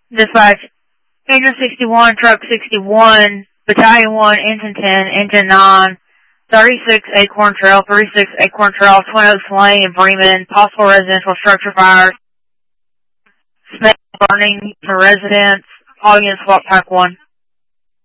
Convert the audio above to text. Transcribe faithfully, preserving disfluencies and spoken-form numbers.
Dispatch, Engine sixty-one, Truck sixty-one, Battalion one, Engine ten, Engine nine, thirty-six Acorn Trail, thirty-six Acorn Trail, Twin Oaks Lane in Bremen, possible residential structure fire, smell burning for residents, all units, Swap Pack one.